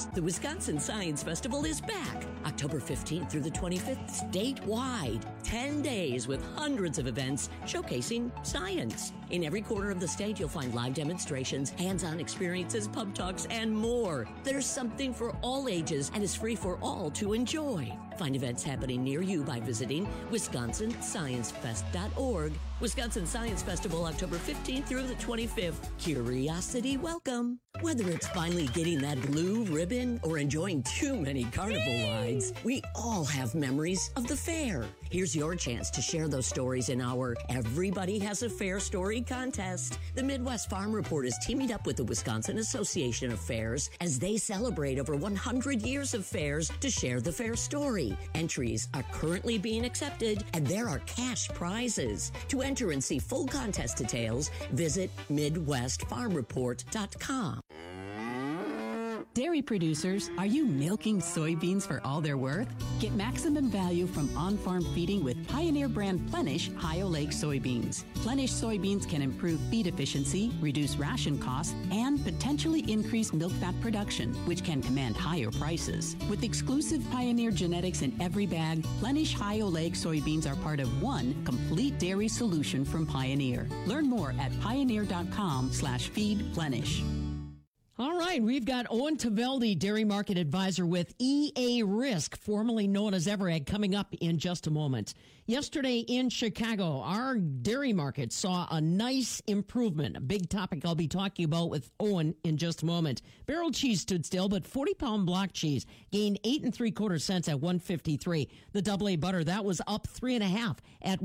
Farmers. The Wisconsin Science Festival is back, October 15th through the 25th, statewide. 10 days with hundreds of events showcasing science. In every corner of the state, you'll find live demonstrations, hands-on experiences, pub talks, and more. There's something for all ages and is free for all to enjoy. Find events happening near you by visiting WisconsinScienceFest.org. Wisconsin Science Festival, October 15th through the 25th. Curiosity welcome. Whether it's finally getting that blue ribbon or enjoying too many carnival rides, we all have memories of the fair. Here's your chance to share those stories in our Everybody Has a Fair Story contest. The Midwest Farm Report is teaming up with the Wisconsin Association of Fairs as they celebrate over 100 years of fairs to share the fair story. Entries are currently being accepted, and there are cash prizes. To enter and see full contest details, visit MidwestFarmReport.com. Dairy producers, are you milking soybeans for all they're worth? Get maximum value from on-farm feeding with Pioneer brand Plenish High-Oleic soybeans. Plenish soybeans can improve feed efficiency, reduce ration costs, and potentially increase milk fat production, which can command higher prices. With exclusive Pioneer genetics in every bag, Plenish High-Oleic soybeans are part of one complete dairy solution from Pioneer. Learn more at pioneer.com/feedplenish. All right, we've got Owen Taveldi, Dairy Market Advisor with EA Risk, formerly known as Everag, coming up in just a moment. Yesterday in Chicago, our dairy market saw a nice improvement, a big topic I'll be talking about with Owen in just a moment. Barrel cheese stood still, but 40-pound block cheese gained 8 3/4 cents at $1.53. The AA butter, that was up 3.5 at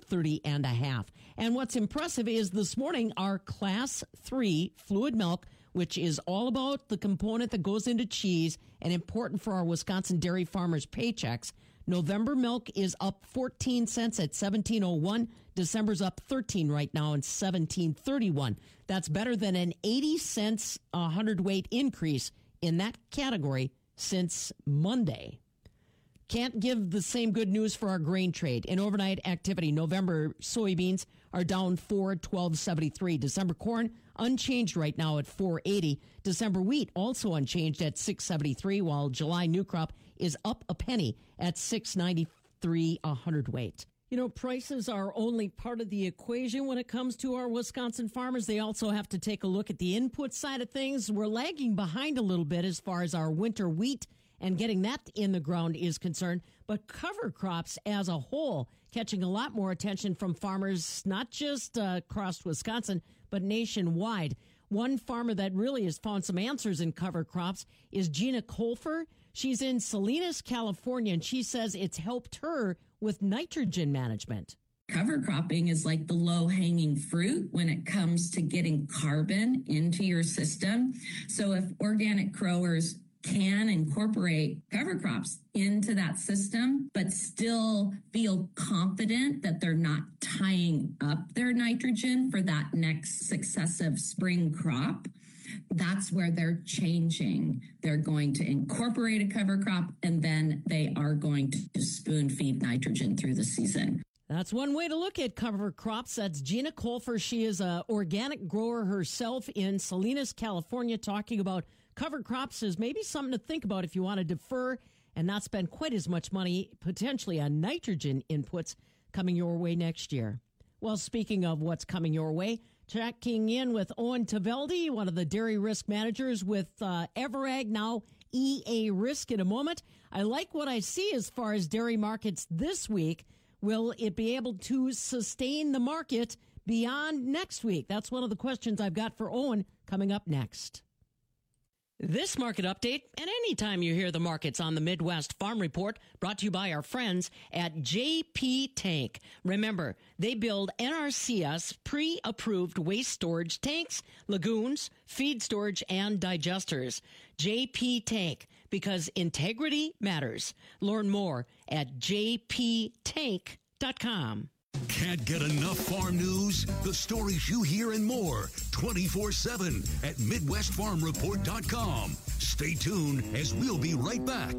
$1.30.5. And what's impressive is this morning, our Class 3 fluid milk, which is all about the component that goes into cheese and important for our Wisconsin dairy farmers' paychecks. November milk is up 14 cents at $17.01. December's up 13 right now at $17.31. That's better than an 80 cents a hundredweight increase in that category since Monday. Can't give the same good news for our grain trade. In overnight activity, November soybeans are down 4 at $12.73. December corn unchanged right now at $4.80. December wheat also unchanged at $6.73, while July new crop is up a penny at $6.93 a hundredweight. You know, prices are only part of the equation when it comes to our Wisconsin farmers. They also have to take a look at the input side of things. We're lagging behind a little bit as far as our winter wheat and getting that in the ground is concerned. But cover crops as a whole catching a lot more attention from farmers, not just across Wisconsin, but nationwide. One farmer that really has found some answers in cover crops is Gina Colfer. She's in Salinas, California, and she says it's helped her with nitrogen management. Cover cropping is like the low-hanging fruit when it comes to getting carbon into your system. So if organic growers can incorporate cover crops into that system, but still feel confident that they're not tying up their nitrogen for that next successive spring crop, that's where they're changing. They're going to incorporate a cover crop, and then they are going to spoon feed nitrogen through the season. That's one way to look at cover crops. That's Gina Colfer. She is an organic grower herself in Salinas, California, talking about cover crops is maybe something to think about if you want to defer and not spend quite as much money potentially on nitrogen inputs coming your way next year. Well, speaking of what's coming your way, checking in with Owen Taveldi, one of the dairy risk managers with Everag, now EA Risk in a moment. I like what I see as far as dairy markets this week. Will it be able to sustain the market beyond next week? That's one of the questions I've got for Owen coming up next. This market update, and anytime you hear the markets on the Midwest Farm Report, brought to you by our friends at JP Tank. Remember, they build NRCS pre-approved waste storage tanks, lagoons, feed storage, and digesters. JP Tank, because integrity matters. Learn more at jptank.com. Can't get enough farm news? The stories you hear and more 24/7 at MidwestFarmReport.com. Stay tuned as we'll be right back.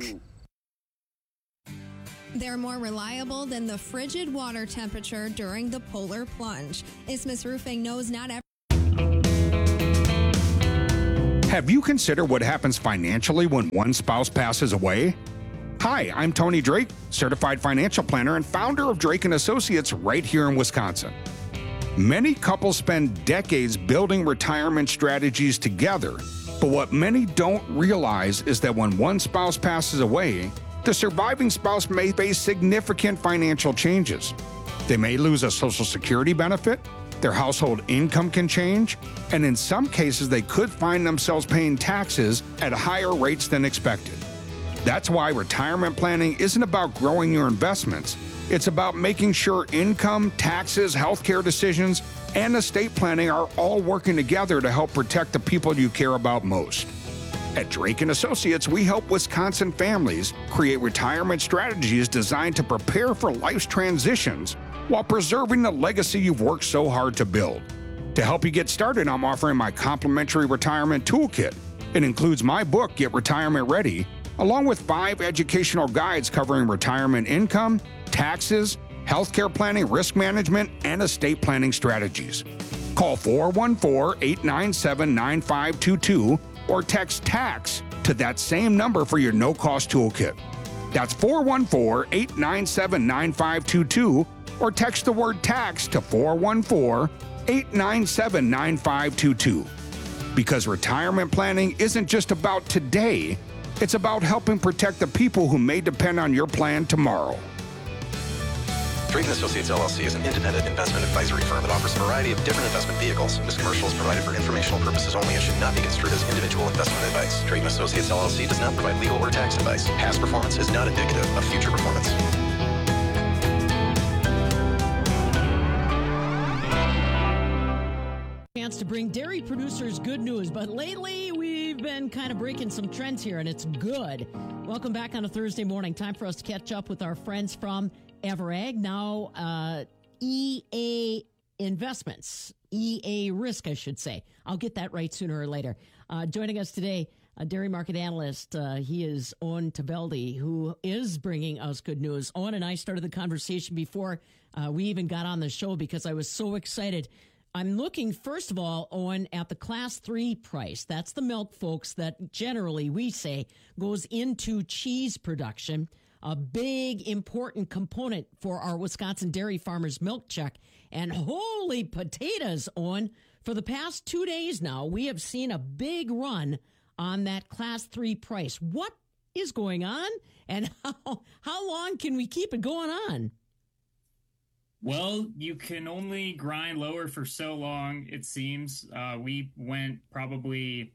They're more reliable than the frigid water temperature during the polar plunge. Isthmus Roofing knows not every Have you considered what happens financially when one spouse passes away? Hi, I'm Tony Drake, certified financial planner and founder of Drake & Associates right here in Wisconsin. Many couples spend decades building retirement strategies together, but what many don't realize is that when one spouse passes away, the surviving spouse may face significant financial changes. They may lose a Social Security benefit, their household income can change, and in some cases they could find themselves paying taxes at higher rates than expected. That's why retirement planning isn't about growing your investments. It's about making sure income, taxes, healthcare decisions, and estate planning are all working together to help protect the people you care about most. At Drake & Associates, we help Wisconsin families create retirement strategies designed to prepare for life's transitions while preserving the legacy you've worked so hard to build. To help you get started, I'm offering my complimentary retirement toolkit. It includes my book, Get Retirement Ready, along with 5 educational guides covering retirement income, taxes, healthcare planning, risk management, and estate planning strategies. Call 414-897-9522 or text TAX to that same number for your no-cost toolkit. That's 414-897-9522 or text the word TAX to 414-897-9522. Because retirement planning isn't just about today, it's about helping protect the people who may depend on your plan tomorrow. Drake & Associates LLC is an independent investment advisory firm that offers a variety of different investment vehicles. This commercial is provided for informational purposes only and should not be construed as individual investment advice. Drake & Associates LLC does not provide legal or tax advice. Past performance is not indicative of future performance. Chance to bring dairy producers good news, but lately we've been kind of breaking some trends here, and it's good. Welcome back on a Thursday morning. Time for us to catch up with our friends from Everag, now EA Investments, EA Risk, I should say. I'll get that right sooner or later. Joining us today, a dairy market analyst. He is Owen Tveldie, who is bringing us good news. Owen and I started the conversation before we even got on the show because I was so excited. I'm looking, first of all, Owen, at the Class 3 price. That's the milk, folks, that generally we say goes into cheese production. A big, important component for our Wisconsin dairy farmers' milk check. And holy potatoes, Owen, for the past 2 days now, we have seen a big run on that Class 3 price. What is going on, and how long can we keep it going on? Well, you can only grind lower for so long, it seems. We went probably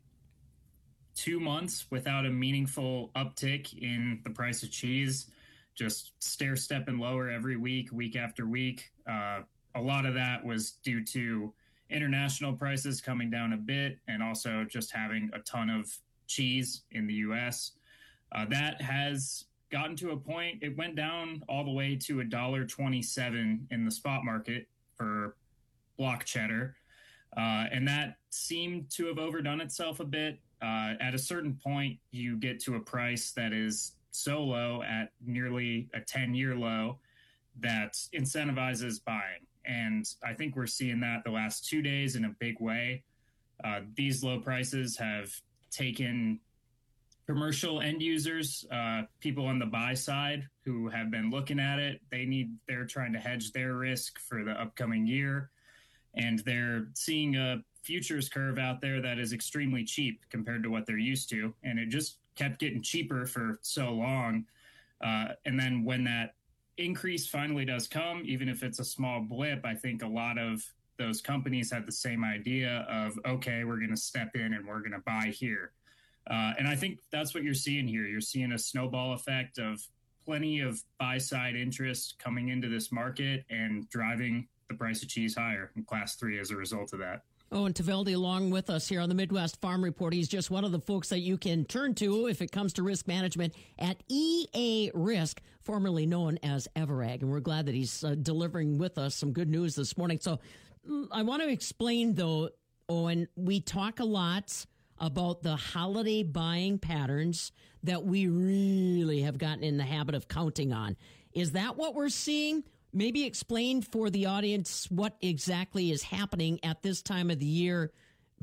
2 months without a meaningful uptick in the price of cheese, just stair-stepping lower every week, week after week. A lot of that was due to international prices coming down a bit and also just having a ton of cheese in the U.S. That has gotten to a point, it went down all the way to $1.27 in the spot market for block cheddar. And that seemed to have overdone itself a bit. At a certain point, you get to a price that is so low at nearly a 10-year low that incentivizes buying. And I think we're seeing that the last 2 days in a big way. These low prices have taken commercial end users, people on the buy side who have been looking at it. They're trying to hedge their risk for the upcoming year. And they're seeing a futures curve out there that is extremely cheap compared to what they're used to. And it just kept getting cheaper for so long. And then when that increase finally does come, even if it's a small blip, I think a lot of those companies had the same idea of, okay, we're going to step in and we're going to buy here. And I think that's what you're seeing here. You're seeing a snowball effect of plenty of buy-side interest coming into this market and driving the price of cheese higher in Class 3 as a result of that. Owen Tveldie along with us here on the Midwest Farm Report. He's just one of the folks that you can turn to if it comes to risk management at EA Risk, formerly known as Everag. And we're glad that he's delivering with us some good news this morning. So I want to explain, though, Owen, we talk a lot about the holiday buying patterns that we really have gotten in the habit of counting on. Is that what we're seeing? Maybe explain for the audience what exactly is happening at this time of the year,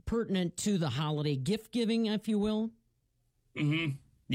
pertinent to the holiday gift giving, if you will. Mm-hmm.